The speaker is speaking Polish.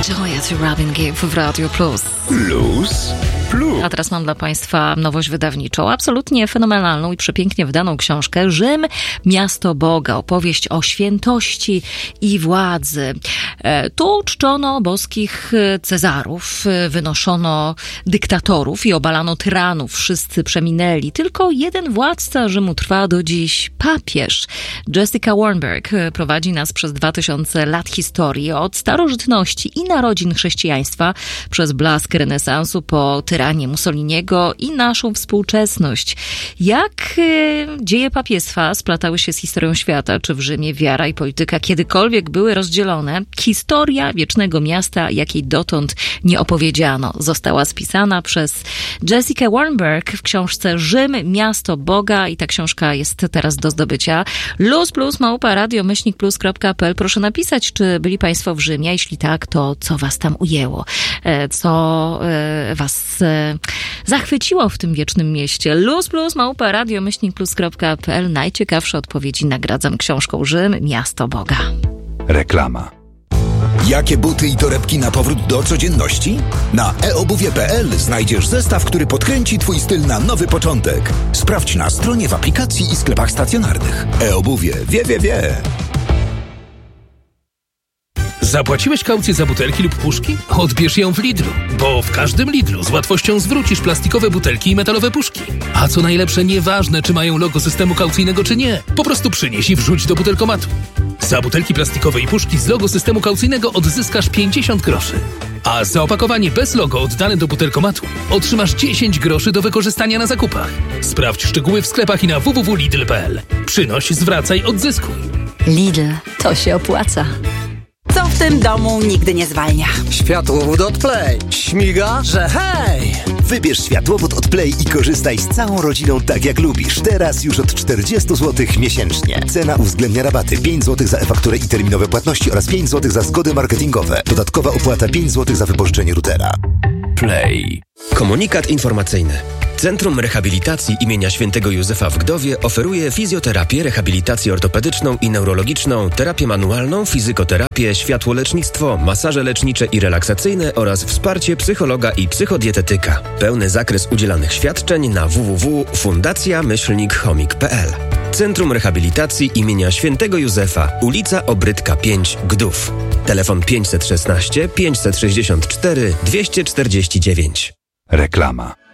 Joyce Robin Gibb w Radio Plus. Plus. A teraz mam dla Państwa nowość wydawniczą, absolutnie fenomenalną i przepięknie wydaną książkę Rzym, miasto Boga. Opowieść o świętości i władzy. Tu czczono boskich Cezarów, wynoszono dyktatorów i obalano tyranów. Wszyscy przeminęli. Tylko jeden władca Rzymu trwa do dziś, papież. Jessica Warnberg prowadzi nas przez 2000 lat historii, od starożytności i narodzin chrześcijaństwa, przez blask renesansu po tyranię Mussoliniego i naszą współczesność. Jak dzieje papiestwa splatały się z historią świata, czy w Rzymie wiara i polityka kiedykolwiek były rozdzielone? Historia wiecznego miasta, jakiej dotąd nie opowiedziano, została spisana przez Jessica Warnberg w książce Rzym, miasto Boga i ta książka jest teraz do zdobycia. luz+radio+plus.pl. Proszę napisać, czy byli Państwo w Rzymie, jeśli tak, to co Was tam ujęło? Co Was zachwyciło w tym wiecznym mieście? luz+radio+plus.pl. Najciekawsze odpowiedzi nagradzam książką Rzym, miasto Boga. Reklama. Jakie buty i torebki na powrót do codzienności? Na eobuwie.pl znajdziesz zestaw, który podkręci Twój styl na nowy początek. Sprawdź na stronie, w aplikacji i sklepach stacjonarnych. eobuwie. Wie. Zapłaciłeś kaucję za butelki lub puszki? Odbierz ją w Lidlu, bo w każdym Lidlu z łatwością zwrócisz plastikowe butelki i metalowe puszki. A co najlepsze, nieważne czy mają logo systemu kaucyjnego czy nie, po prostu przynieś i wrzuć do butelkomatu. Za butelki plastikowe i puszki z logo systemu kaucyjnego odzyskasz 50 groszy. A za opakowanie bez logo oddane do butelkomatu otrzymasz 10 groszy do wykorzystania na zakupach. Sprawdź szczegóły w sklepach i na www.lidl.pl. Przynoś, zwracaj, odzyskuj. Lidl, to się opłaca. Co w tym domu nigdy nie zwalnia? Światłowód od Play. Śmiga, że hej! Wybierz światłowód od Play i korzystaj z całą rodziną tak jak lubisz. Teraz już od 40 zł miesięcznie. Cena uwzględnia rabaty 5 zł za e-fakturę i terminowe płatności oraz 5 zł za zgody marketingowe. Dodatkowa opłata 5 zł za wypożyczenie routera. Play. Komunikat informacyjny. Centrum Rehabilitacji imienia Świętego Józefa w Gdowie oferuje fizjoterapię, rehabilitację ortopedyczną i neurologiczną, terapię manualną, fizykoterapię, światłolecznictwo, masaże lecznicze i relaksacyjne oraz wsparcie psychologa i psychodietetyka. Pełny zakres udzielanych świadczeń na www.fundacja-chomik.pl. Centrum Rehabilitacji imienia Świętego Józefa, ulica Obrytka 5, Gdów. Telefon 516 564 249. Reklama.